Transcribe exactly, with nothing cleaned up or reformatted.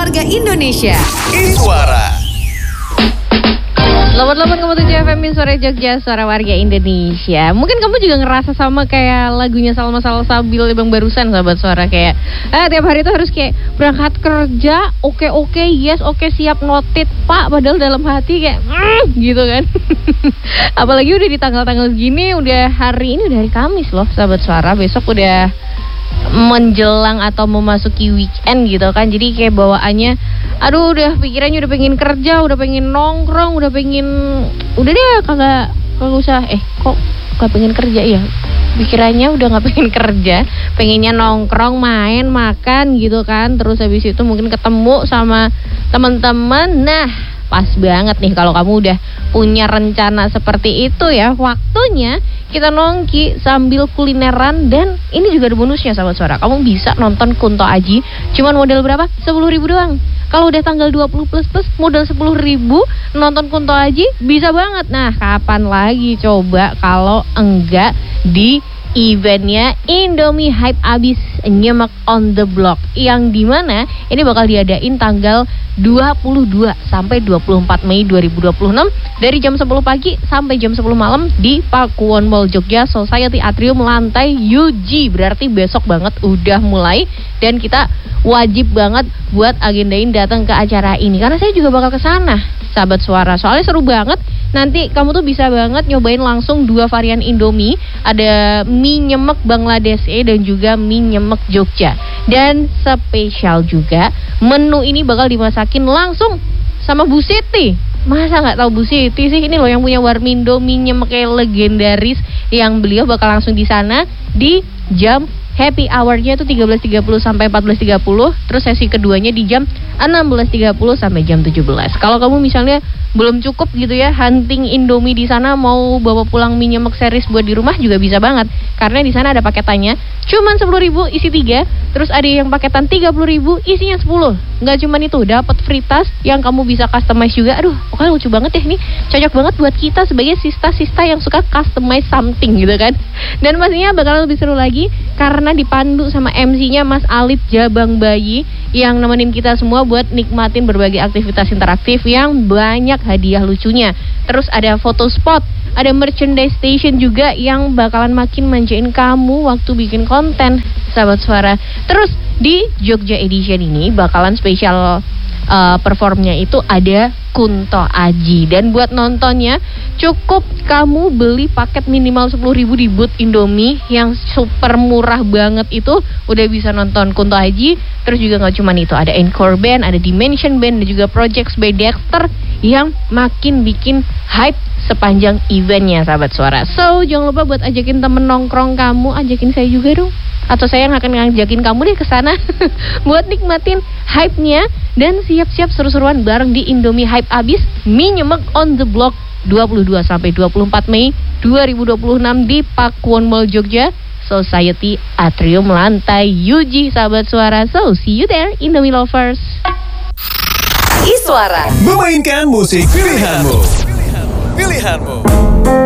warga Indonesia. Iswara. delapan puluh delapan koma tujuh F M Suara Jogja, suara warga Indonesia. Mungkin kamu juga ngerasa sama kayak lagunya Salma Salsabil Bang barusan, sahabat suara. Kayak eh, tiap hari tuh harus kayak berangkat kerja, oke oke yes oke siap notit pak. Padahal dalam hati kayak mm, gitu kan. Apalagi udah di tanggal-tanggal segini, udah hari ini udah hari Kamis loh sahabat suara. Besok udah menjelang atau memasuki weekend gitu kan. Jadi kayak bawaannya, aduh udah pikirannya udah pengen kerja, udah pengen nongkrong, udah pengen, udah deh kagak kagak usah, eh kok gak pengen kerja ya. Pikirannya udah gak pengen kerja, pengennya nongkrong, main, makan gitu kan. Terus habis itu mungkin ketemu sama teman-teman. Nah pas banget nih kalau kamu udah punya rencana seperti itu ya. Waktunya kita nongki sambil kulineran. Dan ini juga ada bonusnya sahabat suara. Kamu bisa nonton Kunto Aji. Cuman modal berapa? sepuluh ribu doang. Kalau udah tanggal dua puluh plus plus modal sepuluh ribu nonton Kunto Aji bisa banget. Nah kapan lagi coba kalau enggak di eventnya Indomie Hype Abis Nyemek on the Block, yang dimana ini bakal diadain tanggal dua puluh dua sampai dua puluh empat Mei dua ribu dua puluh enam dari jam sepuluh pagi sampai jam sepuluh malam di Pakuwon Mall Jogja Society Atrium lantai U G. Berarti besok banget udah mulai, dan kita wajib banget buat agendain datang ke acara ini karena saya juga bakal ke sana sahabat suara. Soalnya seru banget. Nanti kamu tuh bisa banget nyobain langsung dua varian Indomie. Ada mie nyemek Bangladesh dan juga mie nyemek Jogja. Dan spesial juga, menu ini bakal dimasakin langsung sama Bu Siti. Masa gak tahu Bu Siti sih? Ini loh yang punya Warmindo mie nyemek kayak legendaris, yang beliau bakal langsung di sana di jam happy hour-nya itu tiga belas tiga puluh sampai empat belas tiga puluh. Terus sesi keduanya di jam enam belas tiga puluh sampai jam tujuh belas. Kalau kamu misalnya belum cukup gitu ya hunting Indomie di sana, mau bawa pulang mie nyemek series buat di rumah juga bisa banget. Karena di sana ada paketannya cuman sepuluh ribu isi tiga. Terus ada yang paketan tiga puluh ribu isinya sepuluh. Nggak cuman itu, dapat free tas yang kamu bisa customize juga. Aduh, pokoknya lucu banget deh nih. Cocok banget buat kita sebagai sista-sista yang suka customize something gitu kan. Dan pastinya bakalan lebih seru lagi karena dipandu sama M C-nya Mas Alif Jabang Bayi yang nemenin kita semua buat nikmatin berbagai aktivitas interaktif yang banyak hadiah lucunya. Terus ada photo spot, ada merchandise station juga yang bakalan makin manjain kamu waktu bikin konten sahabat suara. Terus di Jogja Edition ini bakalan spesial uh, performnya itu ada Kunto Aji. Dan buat nontonnya cukup kamu beli paket minimal sepuluh ribu di booth Indomie yang super murah banget itu udah bisa nonton Kunto Aji. Terus juga gak cuma itu, ada Encore Band, ada Dimension Band, dan juga Projects by Dexter yang makin bikin hype sepanjang eventnya sahabat suara. So jangan lupa buat ajakin temen nongkrong kamu, ajakin saya juga dong. Atau saya yang akan ngajakin kamu deh ke sana buat nikmatin hype-nya dan siap-siap seru-seruan bareng di Indomie Hype Abis Mie Nyemek on the Block dua puluh dua sampai dua puluh empat Mei dua ribu dua puluh enam di Pakuwon Mall Jogja Society Atrium lantai U G sahabat suara. So see you there Indomie lovers. Iswara Memainkan musik pilihanmu. Pilihanmu.